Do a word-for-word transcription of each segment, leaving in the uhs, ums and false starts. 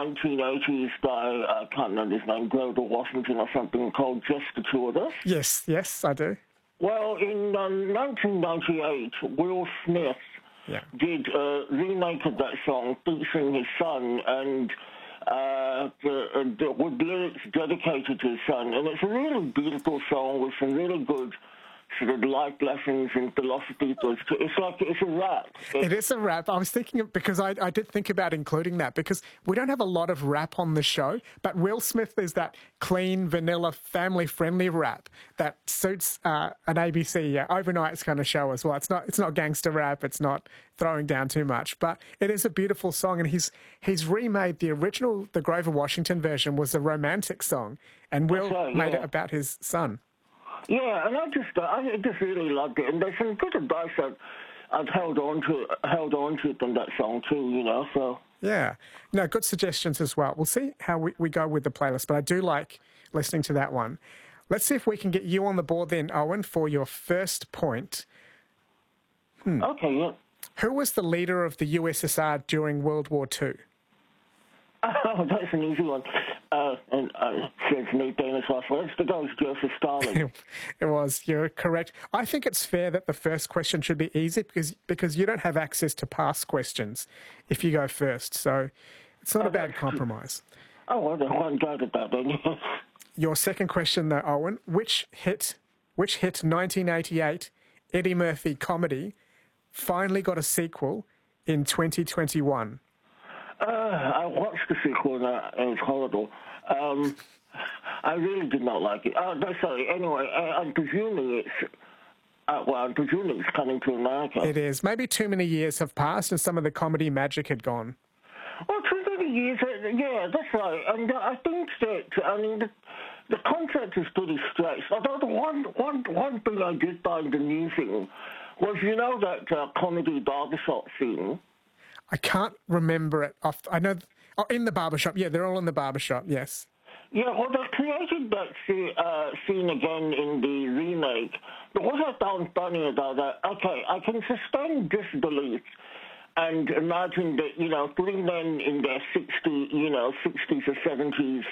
nineteen eighties by, I can't remember his name, Grover Washington or something, called Just the Two of Us? Yes, yes, I do. Well, in um, nineteen ninety-eight, Will Smith Yeah. did a remake of that song featuring his son and uh, the, uh, the, with lyrics dedicated to his son. And it's a really beautiful song with some really good sort of life lessons and philosophy. It's like it's a rap. It's, It is a rap. I was thinking, of, because I, I did think about including that, because we don't have a lot of rap on the show, but Will Smith is that clean, vanilla, family-friendly rap that suits uh, an A B C uh, overnights kind of show as well. It's not it's not gangster rap. It's not throwing down too much, but it is a beautiful song, and he's he's remade the original, the Grover Washington version was a romantic song, and Will right, made yeah. it about his son. Yeah, and I just, I just really loved it, and there's some good advice that I've held on to, held on to from that song too, you know. So yeah, no, good suggestions as well. We'll see how we, we go with the playlist, but I do like listening to that one. Let's see if we can get you on the board then, Owen, for your first point. Hmm. Okay, yeah. Who was the leader of the U S S R during World War Two? Oh, that's an easy one. Uh, and uh, says me, famous last words. The guy was Joseph Stalin. It was. You're correct. I think it's fair that the first question should be easy because because you don't have access to past questions if you go first. So it's not oh, a bad compromise. Oh, well, then one go to that then. Your second question, though, Owen, which hit, which hit nineteen eighty-eight Eddie Murphy comedy finally got a sequel in twenty twenty-one? Uh, I watched the sequel and uh, it was horrible. Um, I really did not like it. Oh, no, sorry. Anyway, I, I'm presuming it's, uh, well, I'm presuming it's coming to America. It is. Maybe too many years have passed and some of the comedy magic had gone. Well, too many years, uh, yeah, that's right. And uh, I think that, I mean, the, the concept is pretty stretched. Although the one, one, one thing I did find amusing was, you know, that uh, comedy barbershop scene. I can't remember it off. I know, oh, in the barbershop. Yeah, they're all in the barbershop, yes. Yeah, well, they created that scene, uh, scene again in the remake. But what I found funny about that, okay, I can suspend disbelief and imagine that, you know, three men in their sixties, you know, sixties or seventies,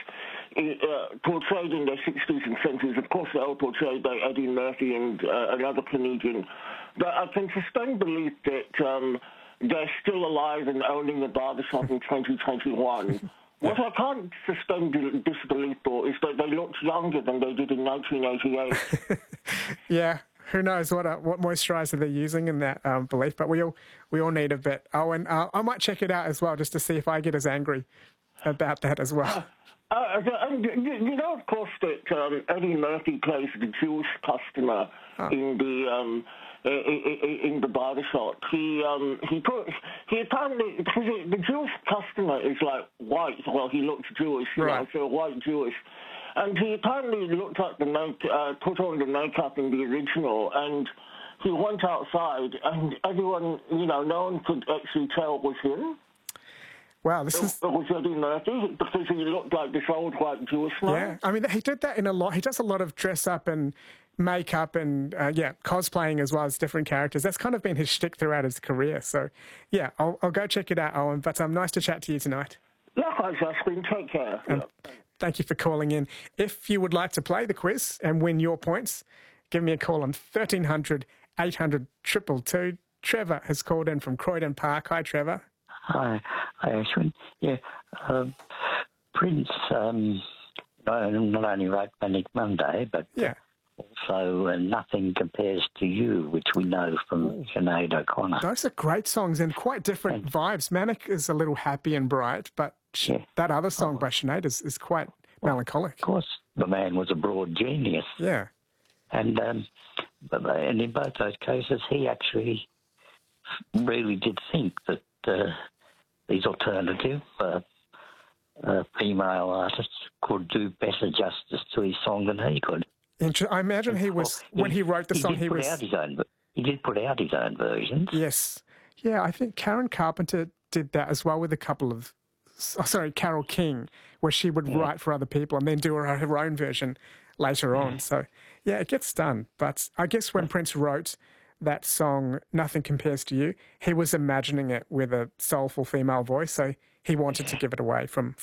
uh, portrayed in their sixties and seventies, of course they're all portrayed by Eddie Murphy and uh, another comedian. But I can suspend belief that um, they're still alive and owning a barbershop in twenty twenty-one. What I can't suspend disbelief for is that they looked younger than they did in nineteen eighty-eight. Yeah, who knows what uh, what moisturiser they're using in that um, belief, but we all we all need a bit. Oh, and uh, I might check it out as well just to see if I get as angry about that as well. Uh, uh, and you know, of course, that um, Eddie Murphy plays the Jewish customer oh. in the um, in, in the barbershop. He um, he put he apparently because the Jewish customer is like white. Well, he looks Jewish, you right. know, so white Jewish. And he apparently looked at the make, uh, put on the makeup in the original, and he went outside, and everyone, you know, no one could actually tell it was him. Wow, this it, is... It was Eddie Murphy, because he looked like this old white Jewish man. Yeah, I mean, he did that in a lot. He does a lot of dress-up and makeup and, uh, yeah, cosplaying as well as different characters. That's kind of been his shtick throughout his career. So, yeah, I'll, I'll go check it out, Owen, but um, nice to chat to you tonight. Likewise, Justin. Take care. Um, Thank you for calling in. If you would like to play the quiz and win your points, give me a call on thirteen hundred, eight hundred, two two two. Trevor has called in from Croydon Park. Hi, Trevor. Hi. Hi, Ashwin. Yeah, uh, Prince um, not only wrote Manic Monday, but yeah. also uh, Nothing Compares to You, which we know from Ooh. Sinead O'Connor. Those are great songs and quite different and, vibes. Manic is a little happy and bright, but yeah. that other song oh. by Sinead is, is quite well, melancholic. Of course, the man was a broad genius. Yeah. And, um, but, and in both those cases, he actually really did think that uh, these alternative uh, uh, female artists could do better justice to his song than he could. I imagine he was, well, when he, he wrote the he song, did he put was... Out his own, he did put out his own versions. Yes. Yeah, I think Karen Carpenter did that as well with a couple of... Oh, sorry, Carole King, where she would yeah. write for other people and then do her, her own version later on. So, yeah, it gets done. But I guess when Prince wrote that song, Nothing Compares to You, he was imagining it with a soulful female voice, so he wanted to give it away from